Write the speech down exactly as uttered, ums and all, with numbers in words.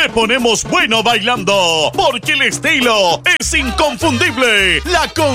te ponemos bueno bailando, porque el estilo es inconfundible. La